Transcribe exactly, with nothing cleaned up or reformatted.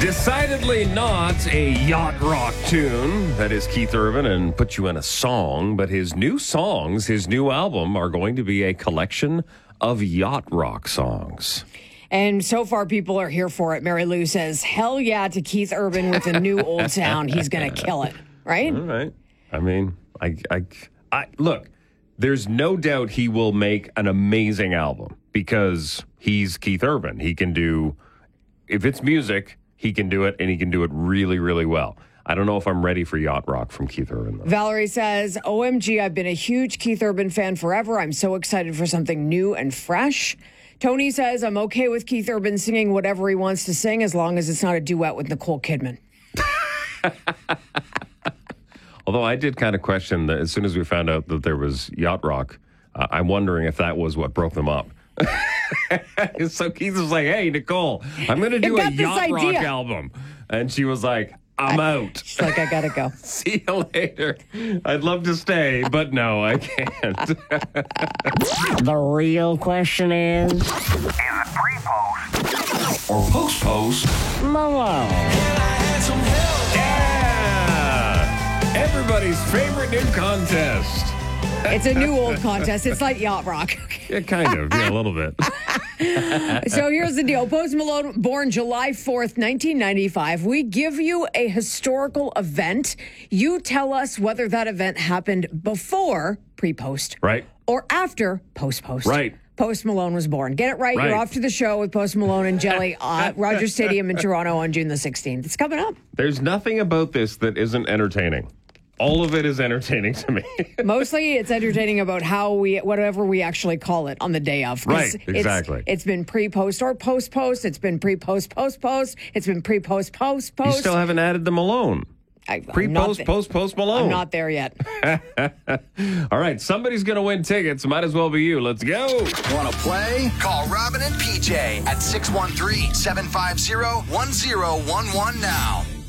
Decidedly not a yacht rock tune. That is Keith Urban and put you in a song. But his new songs, his new album, are going to be a collection of yacht rock songs. And so far, people are here for it. Mary Lou says, hell yeah to Keith Urban with a new old sound. He's going to kill it, right? All right. I mean, I, I, I, look, there's no doubt he will make an amazing album because he's Keith Urban. He can do, if it's music, he can do it, and he can do it really, really well. I don't know if I'm ready for yacht rock from Keith Urban, though. Valerie says, O M G, I've been a huge Keith Urban fan forever. I'm so excited for something new and fresh. Tony says, I'm okay with Keith Urban singing whatever he wants to sing as long as it's not a duet with Nicole Kidman. Although I did kind of question that as soon as we found out that there was yacht rock, uh, I'm wondering if that was what broke them up. So Keith was like, hey, Nicole, I'm going to do a yacht rock album. And she was like, I'm I, out. She's like, I got to go. See you later. I'd love to stay, but no, I can't. The real question is, is it pre-post or post-post? Malone. Yeah! Everybody's favorite new contest. It's a new old contest. It's like yacht rock. Yeah, kind of. Yeah, a little bit. So here's the deal. Post Malone, born July fourth, nineteen ninety-five. We give you a historical event. You tell us whether that event happened before pre-post. Right. Or after post-post. Right. Post Malone was born. Get it right. Right. You're off to the show with Post Malone and Jelly at Rogers Stadium in Toronto on June the sixteenth. It's coming up. There's nothing about this that isn't entertaining. All of it is entertaining to me. Mostly it's entertaining about how we, whatever we actually call it on the day of. Right, exactly. It's, it's been pre-post or post-post. It's been pre-post, post-post. It's been pre-post, post-post. You still haven't added the Malone. I, Pre-post, th- post, post Malone. I'm not there yet. All right, somebody's going to win tickets. Might as well be you. Let's go. Want to play? Call Robin and P J at six one three, seven five zero, one zero one one now.